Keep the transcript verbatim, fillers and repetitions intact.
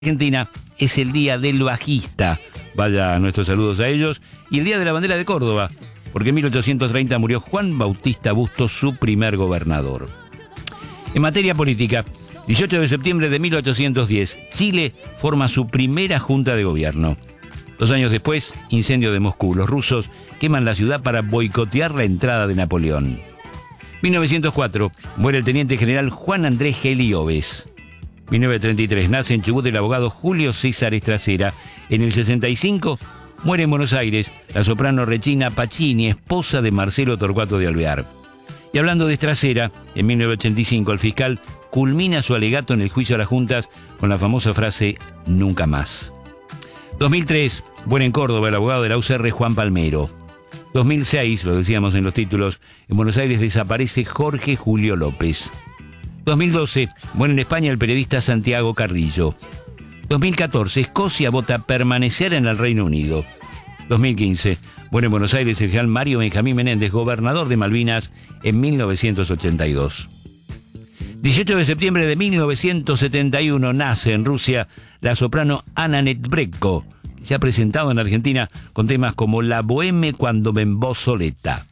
Argentina es el Día del Bajista. Vaya nuestros saludos a ellos. Y el Día de la Bandera de Córdoba, porque en mil ochocientos treinta murió Juan Bautista Bustos, su primer gobernador. En materia política, dieciocho de septiembre de mil ochocientos diez, Chile forma su primera junta de gobierno. Dos años después, incendio de Moscú. Los rusos queman la ciudad para boicotear la entrada de Napoleón. mil novecientos cuatro, muere el teniente general Juan Andrés Gelioves. mil novecientos treinta y tres, nace en Chubut el abogado Julio César Estracera. En el sesenta y cinco, muere en Buenos Aires la soprano Regina Pacini, esposa de Marcelo Torcuato de Alvear. Y hablando de Estracera, en mil novecientos ochenta y cinco el fiscal culmina su alegato en el juicio a las juntas con la famosa frase «Nunca más». dos mil tres, muere en Córdoba el abogado de la U C R Juan Palmero. dos mil seis, lo decíamos en los títulos, en Buenos Aires desaparece Jorge Julio López. dos mil doce, muere en España el periodista Santiago Carrillo. dos mil catorce, Escocia vota permanecer en el Reino Unido. dos mil quince, muere en Buenos Aires el general Mario Benjamín Menéndez, gobernador de Malvinas en mil novecientos ochenta y dos. dieciocho de septiembre de mil novecientos setenta y uno, nace en Rusia la soprano Anna Netrebko, que se ha presentado en Argentina con temas como La Boheme cuando Bembó Soleta.